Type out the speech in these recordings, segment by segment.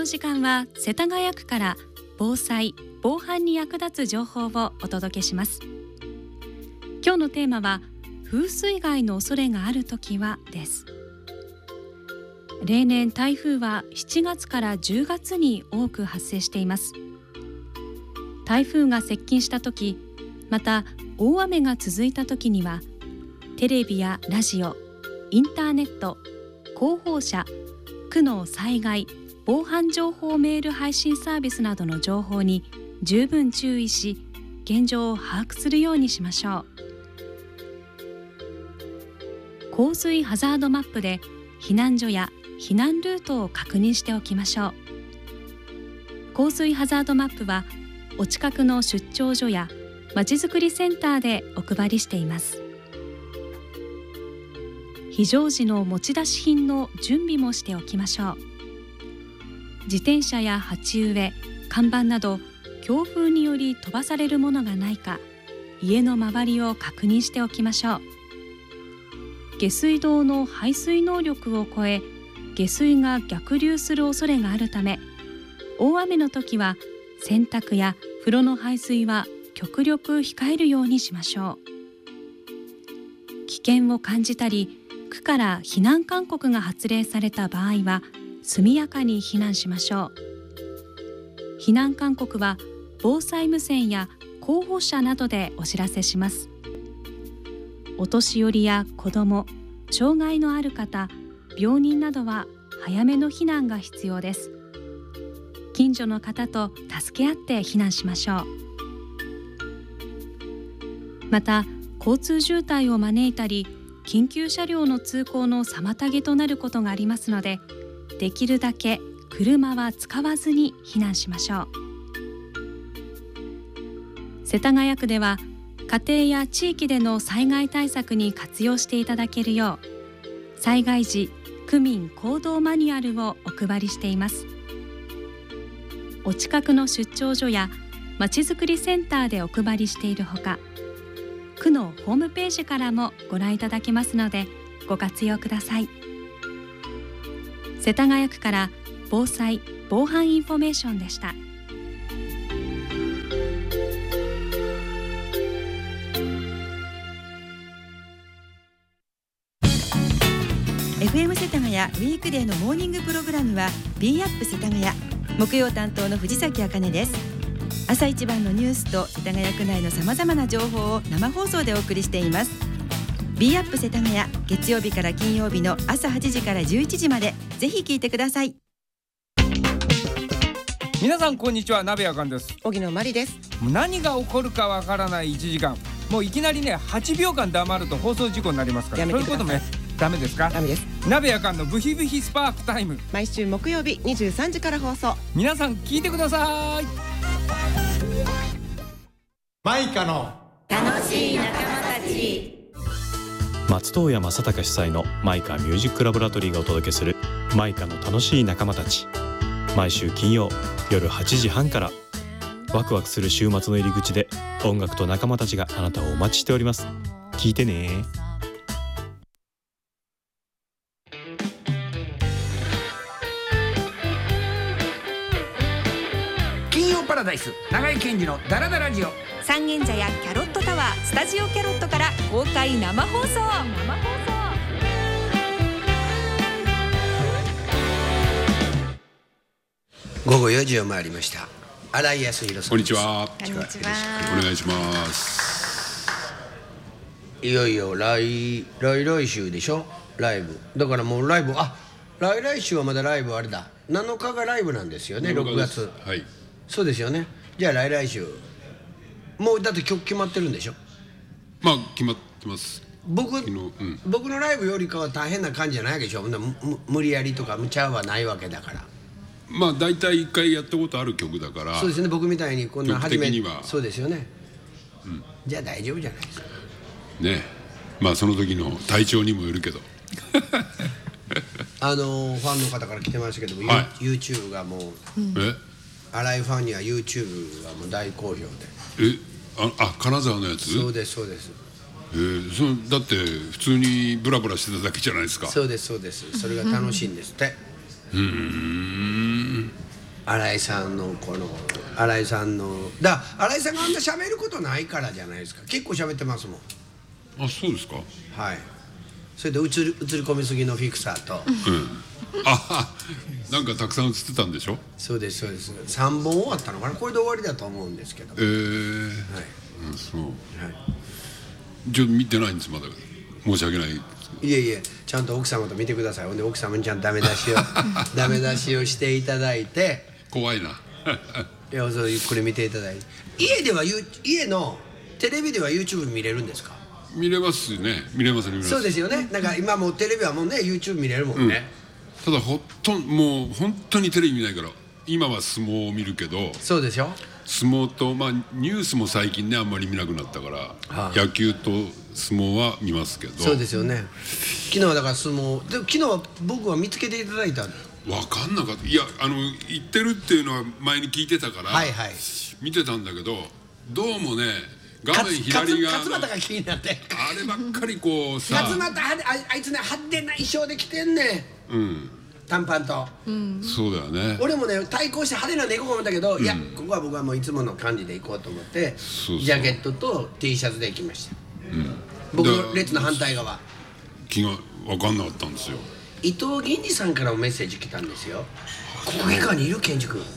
時間は世田谷区から防災・防犯に役立つ情報をお届けします。今日のテーマは風水害の恐れがあるときはです。例年台風は7月から10月に多く発生しています。台風が接近したとき、また大雨が続いたときにはテレビやラジオ、インターネット、広報車、区の災害・防犯情報メール配信サービスなどの情報に十分注意し、現状を把握するようにしましょう。洪水ハザードマップで避難所や避難ルートを確認しておきましょう。洪水ハザードマップはお近くの出張所やまちづくりセンターでお配りしています。非常時の持ち出し品の準備もしておきましょう。自転車や鉢植え、看板など強風により飛ばされるものがないか、家の周りを確認しておきましょう。下水道の排水能力を超え、下水が逆流する恐れがあるため、大雨の時は洗濯や風呂の排水は極力控えるようにしましょう。危険を感じたり、区から避難勧告が発令された場合は速やかに避難しましょう。避難勧告は防災無線や広報車などでお知らせします。お年寄りや子ども、障害のある方、病人などは早めの避難が必要です。近所の方と助け合って避難しましょう。また、交通渋滞を招いたり、緊急車両の通行の妨げとなることがありますので、できるだけ車は使わずに避難しましょう。世田谷区では家庭や地域での災害対策に活用していただけるよう、災害時区民行動マニュアルをお配りしています。お近くの出張所やまちづくりセンターでお配りしているほか、区のホームページからもご覧いただけますのでご活用ください。世田谷区から防災・防犯インフォメーションでした。 FM 世田谷ウィークデーのモーニングプログラムは B アップ世田谷、木曜担当の藤崎茜です。朝一番のニュースと世田谷区内のさまざまな情報を生放送でお送りしています。 B アップ世田谷、月曜日から金曜日の朝8時から11時までぜひ聞いてください。 皆さんこんにちは、鍋やかんです。 荻野真理です。 何が起こるかわからない1時間、もういきなりね8秒間黙ると放送事故になりますから、 やめてください。 そういうこともねダメですか？ ダメです。 鍋やかんのブヒブヒスパークタイム、 毎週木曜日23時から放送。 皆さん聞いてください。 マイカの楽しい仲間たち。 松任谷正隆主催のマイカミュージックラボラトリーがお届けするマイカの楽しい仲間たち、毎週金曜夜8時半から、ワクワクする週末の入り口で音楽と仲間たちがあなたをお待ちしております。聞いてね。 金曜パラダイス、長井健二のダラダラジオ。 三軒茶屋キャロットタワースタジオキャロットから公開生放送。 午後4時を回りました。新井康弘さんです。 こんにちは。 こんにちは。 お願いします。 いよいよ来週でしょ、ライブ。だからもうライブ、来週はまだライブあれだ、7日がライブなんですよね、6月。 はい。 そうですよね。じゃあ来週もうだって曲決まってるんでしょ？ まあ決まってます。 僕のライブよりかは大変な感じじゃないでしょ。無理やりとか無茶はないわけだから。 まあ大体1回やったことある曲だから。 そうですね。僕みたいにこんな初め曲的にはそうですよね、じゃあ大丈夫じゃないですかね。まあその時の体調にもよるけどファンの方から来てましたけども、YouTube がもう、新井ファンには YouTube がもう大好評で。 金沢のやつ？ そうですそうです。 だって普通にブラブラしてただけじゃないですか。 そうですそうです。それが楽しいんですって。 新井さんの新井さんがあんな喋ることないからじゃないですか。結構喋ってますもん。 あ、そうですか。 はい。それで映り込みすぎのフィクサーと、 なんかたくさん映ってたんでしょ。 そうです3本終わったのかな。これで終わりだと思うんですけど。はい。 そう。ちょっと見てないんですまだ。申し訳ない。 いえちゃんと奥様と見てください。ほんで奥様にちゃんとダメ出しをしていただいて。 怖いな。 いや、それゆっくり見ていただいて。家のテレビでは YouTube 見れるんですか。 見れますね。見れます。 そうですよね。なんか今もうテレビはもうね YouTube 見れるもんね。 ただもう本当にテレビ見ないから。今は相撲を見るけど。そうでしょ。相撲とニュースも最近ねあんまり見なくなったから、野球と相撲は見ますけど。そうですよね。昨日はだから相撲で、昨日は僕は見つけていただいた。分かんなかった。いや言ってるっていうのは前に聞いてたから見てたんだけど、どうもね画面左側の勝俣が気になって、あればっかりこうさ、勝俣あいつね派手な衣装で着てんね。短パンと。そうだよね。俺もね対抗して派手な猫が思ったけど、いやここは僕はもういつもの感じで行こうと思ってジャケットと T シャツで行きました。僕の列の反対側。気が分かんなかったんですよ。伊藤銀次さんからもメッセージ来たんですよ。国技館にいる健二君。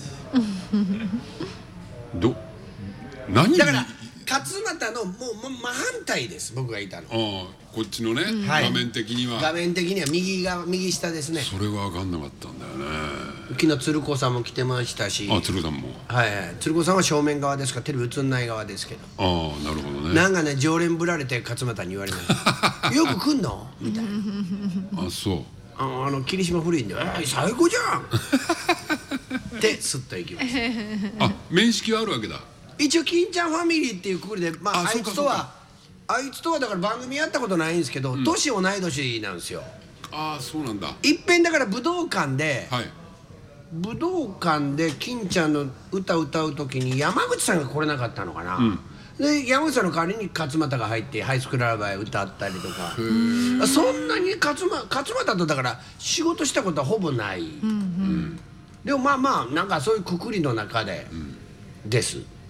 何だから勝俣のもう真反対です。僕がいたの。こっちのね、画面的には右下ですね。それが分かんなかったんだよね。昨日鶴子さんも来てましたし。鶴子さんも。鶴子さんは正面側ですからテレビ映んない側ですけど。なるほどね。なんかね常連ぶられて勝俣に言われましたよく来んのみたいな。そう。霧島古いんで最高じゃんってスッと行きました。面識はあるわけだ。一応金ちゃんファミリーっていうくくりで、あいつとはだから番組やったことないんですけど、年同い年なんですよ。そうなんだ。いっぺんだから武道館で金ちゃんの歌歌う時に山口さんが来れなかったのかな。で山口さんの代わりに勝俣が入ってハイスクールラバー歌ったりとか。そんなに勝俣とだから仕事したことはほぼない。でもなんかそういうくくりの中でです。